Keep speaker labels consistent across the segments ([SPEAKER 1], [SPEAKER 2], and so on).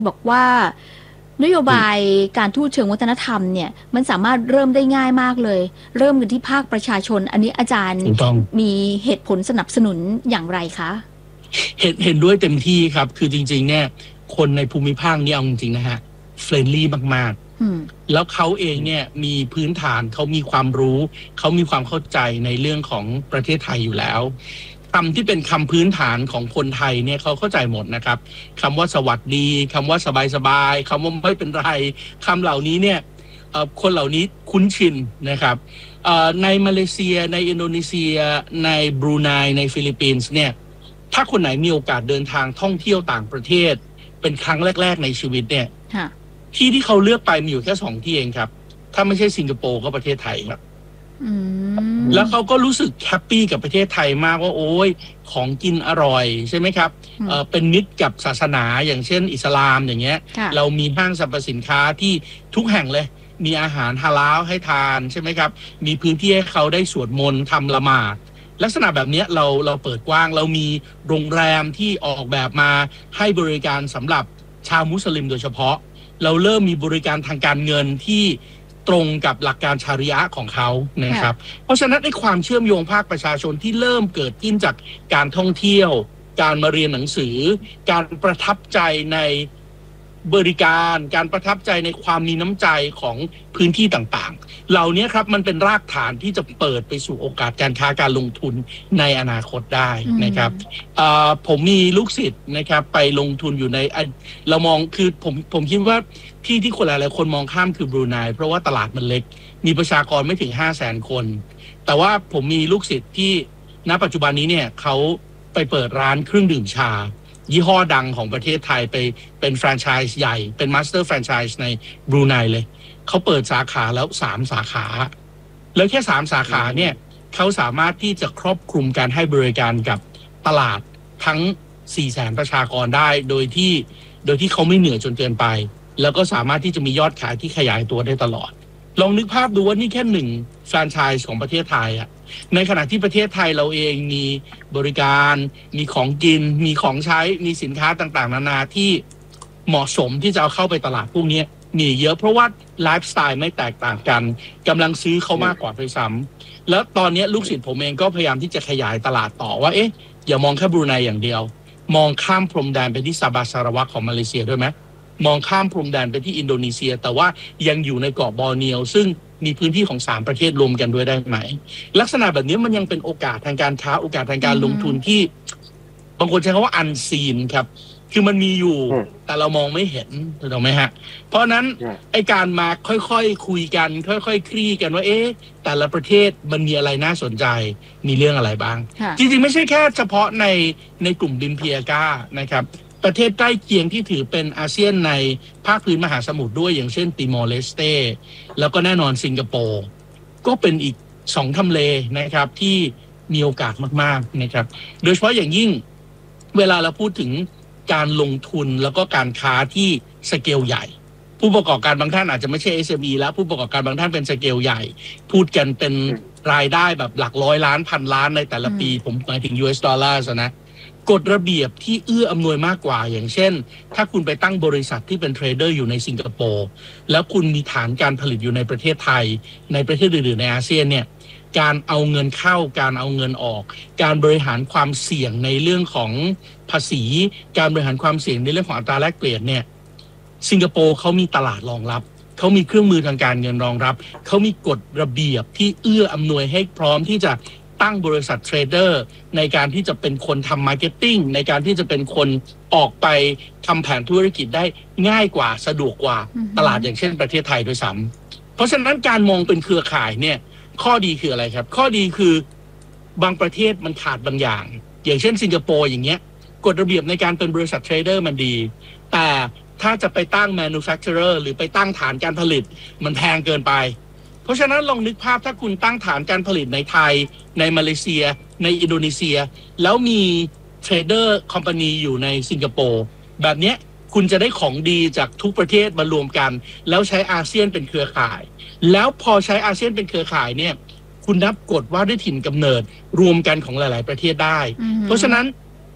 [SPEAKER 1] บอกว่านโยบายการทูตเชิงวัฒนธรรมเนี่ยมันสามารถเริ่มได้ง่ายมากเลยเริ่มกันที่ภาคประชาชนอันนี้อาจารย์มีเหตุผลสนับสนุนอย่างไรคะ
[SPEAKER 2] เห็นด้วยเต็มที่ครับคือจริงๆเนี่ยคนในภูมิภาคนี้เอาจริงๆนะฮะเฟรนลี่มากๆแล้วเขาเองเนี่ยมีพื้นฐานเขามีความรู้เขามีความเข้าใจในเรื่องของประเทศไทยอยู่แล้วคำที่เป็นคำพื้นฐานของคนไทยเนี่ยเขาเข้าใจหมดนะครับคำว่าสวัสดีคำว่าสบายๆคำว่าไม่เป็นไรคำเหล่านี้เนี่ยคนเหล่านี้คุ้นชินนะครับในมาเลเซียในอินโดนีเซียในบรูไนในฟิลิปปินส์เนี่ยถ้าคนไหนมีโอกาสเดินทางท่องเที่ยวต่างประเทศเป็นครั้งแรกๆในชีวิตเนี่ยที่เขาเลือกไปมีอยู่แค่2 ที่เองครับถ้าไม่ใช่สิงคโปร์ก็ประเทศไทยครับแล้วเขาก็รู้สึกแฮปปี้กับประเทศไทยมากว่าโอ้ยของกินอร่อยใช่ไหมครับเป็นมิตรกับศาสนาอย่างเช่นอิสลามอย่างเงี้ยเรามีห้างสรรพสินค้าที่ทุกแห่งเลยมีอาหารฮาลาลให้ทานใช่ไหมครับมีพื้นที่ให้เขาได้สวดมนต์ทำละหมาดลักษณะแบบนี้เราเปิดกว้างเรามีโรงแรมที่ออกแบบมาให้บริการสำหรับชาวมุสลิมโดยเฉพาะเราเริ่มมีบริการทางการเงินที่ตรงกับหลักการชาริอะห์ของเขานะครับเพราะฉะนั้นในความเชื่อมโยงภาคประชาชนที่เริ่มเกิดขึ้นจากการท่องเที่ยวการมาเรียนหนังสือการประทับใจในบริการการประทับใจในความมีน้ำใจของพื้นที่ต่างๆเหล่านี้ครับมันเป็นรากฐานที่จะเปิดไปสู่โอกาสการค้าการลงทุนในอนาคตได้นะครับผมมีลูกศิษย์นะครับไปลงทุนอยู่ในเรามองคือผมคิดว่าที่คนหลายๆคนมองข้ามคือบรูไนเพราะว่าตลาดมันเล็กมีประชากรไม่ถึง 500,000 คนแต่ว่าผมมีลูกศิษย์ที่ณปัจจุบันนี้เนี่ยเขาไปเปิดร้านเครื่องดื่มชายี่ห้อดังของประเทศไทยไปเป็นแฟรนไชส์ใหญ่เป็นมาสเตอร์แฟรนไชส์ในบรูไนเลยเขาเปิดสาขาแล้ว3 สาขาแล้วแค่3 สาขาเนี่ยเขาสามารถที่จะครอบคลุมการให้บริการกับตลาดทั้ง 400,000 ประชากรได้โดยที่เขาไม่เหนื่อยจนเกินไปแล้วก็สามารถที่จะมียอดขายที่ขยายตัวได้ตลอดลองนึกภาพดูว่านี่แค่1 แฟรนไชส์ของประเทศไทยอะในขณะที่ประเทศไทยเราเองมีบริการมีของกินมีของใช้มีสินค้าต่างๆนานาที่เหมาะสมที่จะเอาเข้าไปตลาดพวกนี้มีเยอะเพราะว่าไลฟ์สไตล์ไม่แตกต่างกันกำลังซื้อเขามากกว่าด้วยซ้ำแล้วตอนนี้ลูกศิษย์ผมเองก็พยายามที่จะขยายตลาดต่อว่าอย่ามองแค่บรูไนอย่างเดียวมองข้ามพรมแดนไปที่ซาบาซาราวักของมาเลเซียด้วยไหมมองข้ามพรมแดนไปที่อินโดนีเซียแต่ว่ายังอยู่ในเกาะบอร์เนียวซึ่งมีพื้นที่ของ3 ประเทศรวมกันด้วยได้ไหมลักษณะแบบนี้มันยังเป็นโอกาสทางการค้าโอกาสทางการลงทุนที่บางคนใช้คำว่าอันซีนครับคือมันมีอยู่แต่เรามองไม่เห็นถูกไหมฮะเพราะนั้นไอการมาค่อยๆคุยกันค่อยๆคลี่กันว่าแต่ละประเทศมันมีอะไรน่าสนใจมีเรื่องอะไรบ้างจริงๆไม่ใช่แค่เฉพาะในกลุ่มริมเพียกานะครับประเทศใกล้เคียงที่ถือเป็นอาเซียนในภาคพื้นมหาสมุทรด้วยอย่างเช่นติมอร์เลสเตแล้วก็แน่นอนสิงคโปร์ก็เป็นอีก2 ทำเลนะครับที่มีโอกาสมากๆนะครับโดยเฉพาะอย่างยิ่งเวลาเราพูดถึงการลงทุนแล้วก็การค้าที่สเกลใหญ่ผู้ประกอบการบางท่านอาจจะไม่ใช่ SME แล้วผู้ประกอบการบางท่านเป็นสเกลใหญ่พูดกันเป็นรายได้แบบหลักร้อยล้านพันล้านในแต่ละปีผมหมายถึง US ดอลลาร์นะกฎระเบียบที่เอื้ออำนวยมากกว่าอย่างเช่นถ้าคุณไปตั้งบริษัทที่เป็นเทรดเดอร์อยู่ในสิงคโปร์แล้วคุณมีฐานการผลิตอยู่ในประเทศไทยในประเทศอื่นๆในอาเซียนเนี่ยการเอาเงินเข้าการเอาเงินออกการบริหารความเสี่ยงในเรื่องของภาษีการบริหารความเสี่ยงในเรื่องของอัตราแลกเปลี่ยนเนี่ยสิงคโปร์เขามีตลาดรองรับเขามีเครื่องมือทางการเงินรองรับเขามีกฎระเบียบที่เอื้ออำนวยให้พร้อมที่จะตั้งบริษัทเทรดเดอร์ในการที่จะเป็นคนทำมาร์เก็ตติ้งในการที่จะเป็นคนออกไปทำแผนธุรกิจได้ง่ายกว่าสะดวกกว่าตลาดอย่างเช่นประเทศไทยด้วยซ้ำเพราะฉะนั้นการมองเป็นเครือข่ายเนี่ยข้อดีคืออะไรครับข้อดีคือบางประเทศมันขาดบางอย่างอย่างเช่นสิงคโปร์อย่างเงี้ยกฎระเบียบในการเป็นบริษัทเทรดเดอร์มันดีแต่ถ้าจะไปตั้ง manufacturer หรือไปตั้งฐานการผลิตมันแพงเกินไปเพราะฉะนั้นลองนึกภาพถ้าคุณตั้งฐานการผลิตในไทยในมาเลเซียในอินโดนีเซียแล้วมีเทรดเดอร์คอมพานีอยู่ในสิงคโปร์แบบนี้คุณจะได้ของดีจากทุกประเทศมารวมกันแล้วใช้อาเซียนเป็นเครือข่ายแล้วพอใช้อาเซียนเป็นเครือข่ายเนี่ยคุณนับกฎว่าด้วยถิ่นกำเนิดรวมกันของหลายๆประเทศได้เพราะฉะนั้น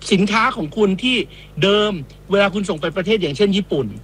[SPEAKER 2] สินค้าของคุณที่เดิมเวลาคุณส่งไปประเทศอย่างเช่นญี่ปุ่น